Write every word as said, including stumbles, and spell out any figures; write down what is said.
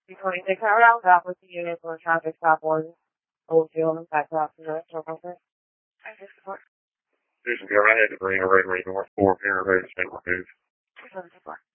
twenty-six hour out, stop with the unit for traffic stop one, Oldfield, back to Oxford, Norfolk. I just support. Station go right ahead to Marina Road, North four, Marina Road, Saint Marcos. two seven two four.